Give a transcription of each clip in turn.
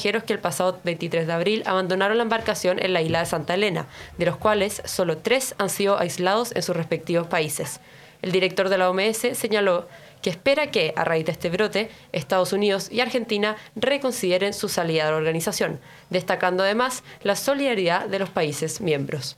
pasajeros que el pasado 23 de abril abandonaron la embarcación en la isla de Santa Elena, de los cuales solo 3 han sido aislados en sus respectivos países. El director de la OMS señaló que espera que, a raíz de este brote, Estados Unidos y Argentina reconsideren su salida de la organización, destacando además la solidaridad de los países miembros.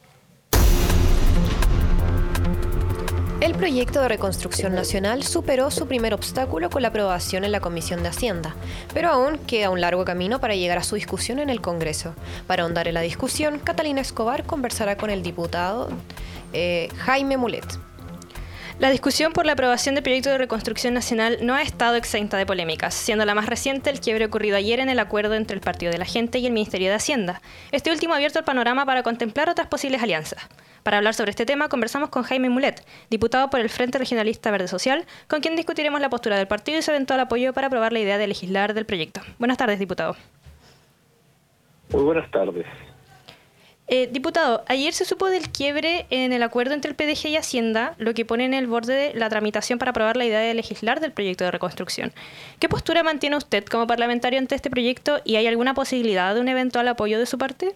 El proyecto de reconstrucción nacional superó su primer obstáculo con la aprobación en la Comisión de Hacienda, pero aún queda un largo camino para llegar a su discusión en el Congreso. Para ahondar en la discusión, Catalina Escobar conversará con el diputado Jaime Mulet. La discusión por la aprobación del proyecto de reconstrucción nacional no ha estado exenta de polémicas, siendo la más reciente el quiebre ocurrido ayer en el acuerdo entre el Partido de la Gente y el Ministerio de Hacienda. Este último ha abierto el panorama para contemplar otras posibles alianzas. Para hablar sobre este tema, conversamos con Jaime Mulet, diputado por el Frente Regionalista Verde Social, con quien discutiremos la postura del partido y su eventual apoyo para aprobar la idea de legislar del proyecto. Buenas tardes, diputado. Muy buenas tardes. Diputado, ayer se supo del quiebre en el acuerdo entre el PDG y Hacienda, lo que pone en el borde de la tramitación para aprobar la idea de legislar del proyecto de reconstrucción. ¿Qué postura mantiene usted como parlamentario ante este proyecto y hay alguna posibilidad de un eventual apoyo de su parte?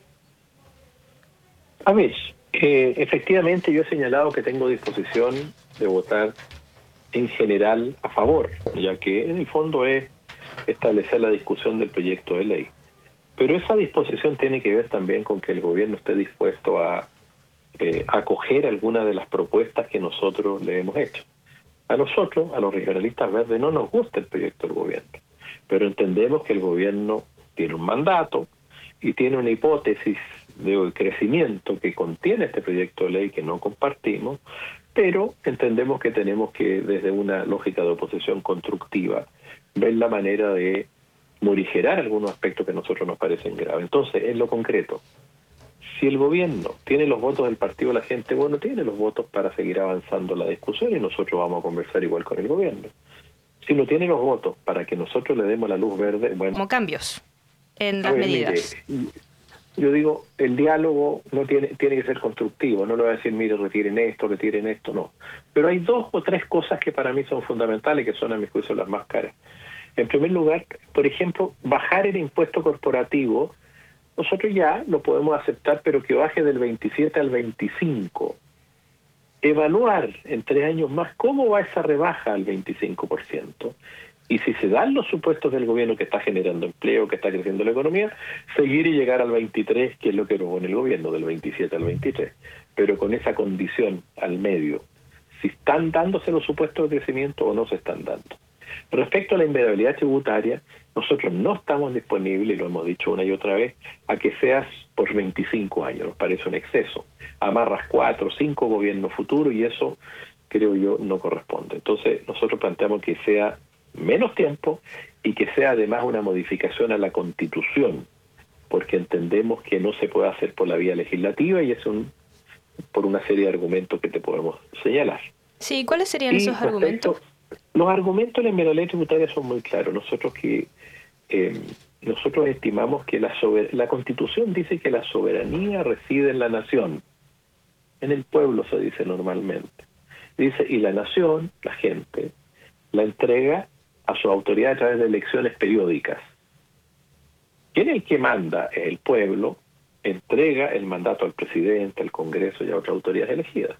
A ver, efectivamente yo he señalado que tengo disposición de votar en general a favor, ya que en el fondo es establecer la discusión del proyecto de ley. Pero esa disposición tiene que ver también con que el gobierno esté dispuesto a acoger algunas de las propuestas que nosotros le hemos hecho. A nosotros, a los regionalistas verdes, no nos gusta el proyecto del gobierno, pero entendemos que el gobierno tiene un mandato y tiene una hipótesis de crecimiento que contiene este proyecto de ley que no compartimos, pero entendemos que tenemos que, desde una lógica de oposición constructiva, ver la manera de morigerar algunos aspectos que a nosotros nos parecen graves. Entonces, en lo concreto, si el gobierno tiene los votos del Partido de la Gente, bueno, tiene los votos para seguir avanzando la discusión y nosotros vamos a conversar igual con el gobierno. Si no tiene los votos para que nosotros le demos la luz verde, bueno... Como cambios en las medidas. Mire, yo digo, el diálogo no tiene que ser constructivo, no le voy a decir, mire, retiren esto, no. Pero hay 2 o 3 cosas que para mí son fundamentales y que son a mi juicio las más caras. En primer lugar, por ejemplo, bajar el impuesto corporativo, nosotros ya lo podemos aceptar, pero que baje del 27 al 25. Evaluar en 3 años más cómo va esa rebaja al 25%. Y si se dan los supuestos del gobierno que está generando empleo, que está creciendo la economía, seguir y llegar al 23, que es lo que propone el gobierno, del 27 al 23. Pero con esa condición al medio, si están dándose los supuestos de crecimiento o no se están dando. Respecto a la invariabilidad tributaria, nosotros no estamos disponibles, y lo hemos dicho una y otra vez, a que seas por 25 años, nos parece un exceso. Amarras 4 o 5 gobiernos futuros y eso, creo yo, no corresponde. Entonces, nosotros planteamos que sea menos tiempo y que sea además una modificación a la Constitución, porque entendemos que no se puede hacer por la vía legislativa y es por una serie de argumentos que te podemos señalar. Sí, ¿cuáles serían esos argumentos? Los argumentos de la invariabilidad tributaria son muy claros. Nosotros estimamos que la Constitución dice que la soberanía reside en la nación. En el pueblo se dice normalmente. Dice, y la nación, la gente, la entrega a su autoridad a través de elecciones periódicas. ¿Quién es el que manda? El pueblo entrega el mandato al presidente, al Congreso y a otras autoridades elegidas.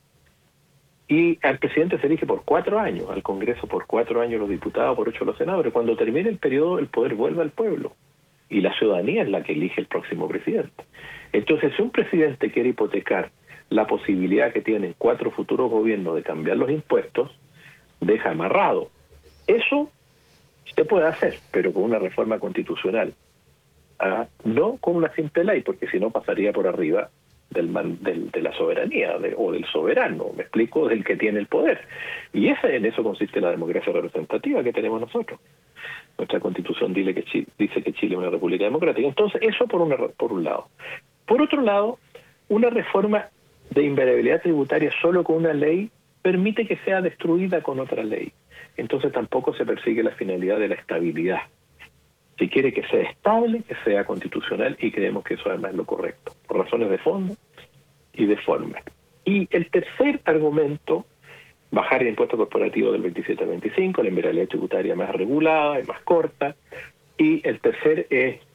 Y al presidente se elige por 4 años, al Congreso por 4 años los diputados, por 8 los senadores. Cuando termine el periodo, el poder vuelve al pueblo. Y la ciudadanía es la que elige el próximo presidente. Entonces, si un presidente quiere hipotecar la posibilidad que tienen 4 futuros gobiernos de cambiar los impuestos, deja amarrado. Eso se puede hacer, pero con una reforma constitucional. No con una simple ley, porque si no pasaría por arriba de la soberanía o del soberano, me explico, del que tiene el poder. Y en eso consiste la democracia representativa que tenemos nosotros. Nuestra Constitución dice que Chile es una república democrática. Entonces, eso por un lado. Por otro lado, una reforma de invariabilidad tributaria solo con una ley permite que sea destruida con otra ley. Entonces tampoco se persigue la finalidad de la estabilidad. Si quiere que sea estable, que sea constitucional, y creemos que eso además es lo correcto, por razones de fondo y de forma. Y el tercer argumento, bajar el impuesto corporativo del 27 al 25, la invariabilidad tributaria más regulada y más corta. Y el tercer es